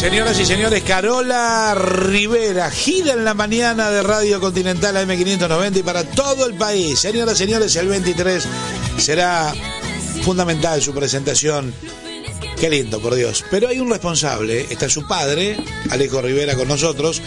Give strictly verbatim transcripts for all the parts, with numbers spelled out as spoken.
Señoras y señores, Carola Rivera gira en la mañana de Radio Continental A M quinientos noventa y para todo el país. Señoras y señores, el veintitrés será fundamental su presentación. Qué lindo, por Dios. Pero hay un responsable, está su padre, Alejo Rivera, con nosotros,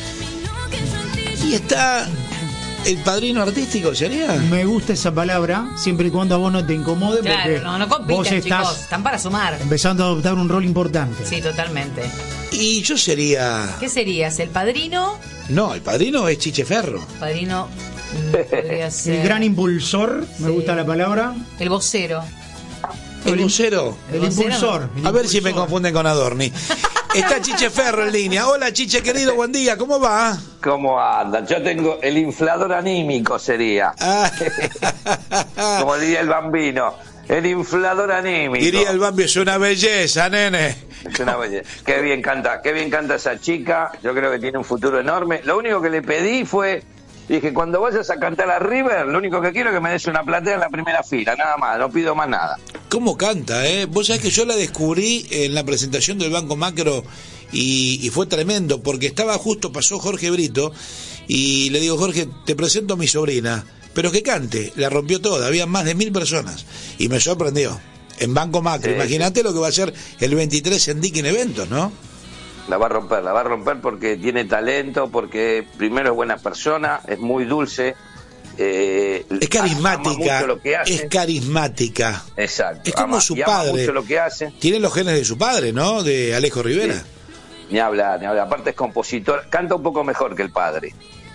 y está el padrino artístico, ¿sería? Me gusta esa palabra, siempre y cuando a vos no te incomode, claro, porque no, no compiten, vos estás chicos, están para sumar. Empezando a adoptar un rol importante. Sí, totalmente. Y yo sería... ¿Qué serías? ¿El padrino? No, el padrino es Chiche Ferro. Padrino podría ser... El gran impulsor, me Sí. gusta la palabra. El vocero. El vocero. El, ¿El vocero? impulsor. el A ver si me impulsor. confunden con Adorni. Está Chiche Ferro en línea. Hola, Chiche, querido, buen día, ¿cómo va? ¿Cómo andan? Yo tengo el inflador anímico, sería. Ah. Como diría el Bambino. El inflador anímico. Diría el Bambi, es una belleza, nene. Es una belleza. Qué bien canta, qué bien canta esa chica. Yo creo que tiene un futuro enorme. Lo único que le pedí fue, dije, cuando vayas a cantar a River, lo único que quiero es que me des una platea en la primera fila, nada más, no pido más nada. ¿Cómo canta, eh? Vos sabés que yo la descubrí en la presentación del Banco Macro y, y fue tremendo, porque estaba justo, pasó Jorge Brito y le digo, Jorge, te presento a mi sobrina, pero que cante, la rompió toda, había más de mil personas y me sorprendió. En Banco Macro, Sí, imagínate lo que va a ser el veintitrés en Dick en Eventos, ¿no? La va a romper, la va a romper porque tiene talento, porque primero es buena persona, es muy dulce. Eh, Es carismática, ama mucho lo que hace. es carismática. Exacto. Es como ama- su y ama padre. mucho lo que hace. Tiene los genes de su padre, ¿no? De Alejo Rivera. Sí. Ni habla, ni habla. Aparte es compositor, canta un poco mejor que el padre,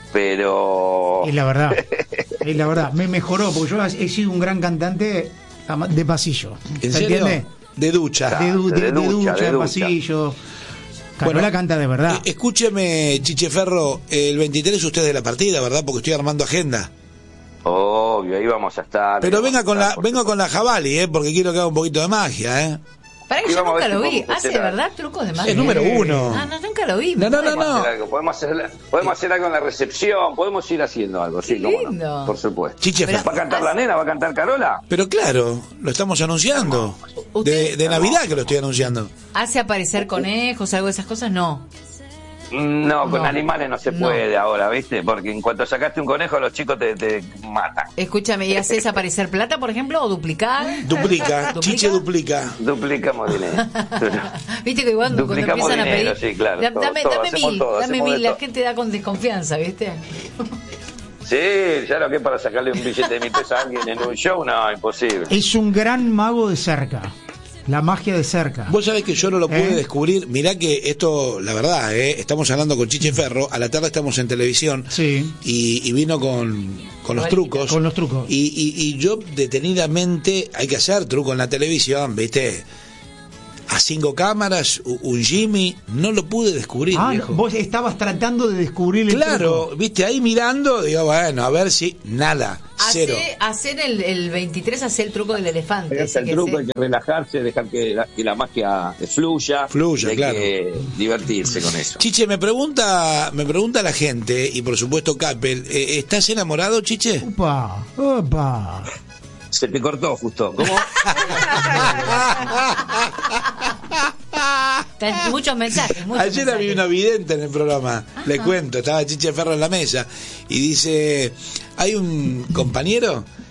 pero... Es la verdad. Es la verdad. Me mejoró, porque yo he sido un gran cantante ama- de pasillo. ¿En ¿Se serio? entiende? De ducha. De, du- de- de de ducha, ducha, de de ducha. pasillo. Carola Bueno, canta de verdad. Eh, escúcheme, Chiche Ferro, el veintitrés usted es de la partida, ¿verdad? Porque estoy armando agenda. Obvio, ahí vamos a estar. Pero ahí venga vamos con a la, estar, por vengo con supuesto. la Jabali, ¿eh? Porque quiero que haga un poquito de magia, ¿eh? Para que Y yo vamos a nunca ver lo si vi. podemos ¿Hace de hacer verdad trucos de magia? Es número uno. Ah, no, nunca lo vi. No, no, no, Podemos no. hacer algo, podemos hacer, podemos hacer algo en la recepción, podemos ir haciendo algo, sí, Qué cómo no, lindo. por supuesto. Chiche Pero- Ferro. ¿Va a cantar la nena? ¿Va a cantar Carola? Pero claro, lo estamos anunciando. De, de Navidad que lo estoy anunciando. ¿Hace aparecer conejos, algo de esas cosas? No. No, con No. animales no se No. puede ahora, ¿viste? Porque en cuanto sacaste un conejo, los chicos te, te matan. Escúchame, ¿y haces aparecer plata, por ejemplo, o duplicar? Duplica, ¿Duplica? Chiche duplica. Duplicamos dinero. Viste que igual cuando Duplicamos empiezan dinero, a pedir, sí, claro, da- todo, dame, todo, dame hacemos mil, todo, dame hacemos mil, de la todo. gente da con desconfianza, ¿viste? Sí, ya lo que es para sacarle un billete de mil pesos a alguien en un show, no, imposible. Es un gran mago de cerca. La magia de cerca. Vos sabés que yo no lo pude ¿Eh? descubrir. Mirá que esto, la verdad, ¿eh? Estamos hablando con Chiche Ferro. A la tarde estamos en televisión. Sí. Y, y vino con, con los trucos. Con los trucos. Y, y, y yo detenidamente, hay que hacer truco en la televisión, ¿viste? A cinco cámaras, u- un Jimmy, no lo pude descubrir, Ah, viejo. vos estabas tratando de descubrir el Claro, truco. viste, ahí mirando, digo, bueno, a ver si, nada, cero. Hace, hacer el, el veintitrés, hacer el truco del elefante. Es ese el que truco, se- hay que relajarse, dejar que la, que la magia fluya, Fluya, hay claro. que divertirse con eso. Chiche, me pregunta, me pregunta la gente, y por supuesto Capel, eh, ¿estás enamorado, Chiche? Opa, opa. Se te cortó justo. ¿Cómo? Están muchos mensajes. Muchos Ayer mensajes. había una vidente en el programa, le cuento, estaba Chiche Ferro en la mesa y dice, hay un compañero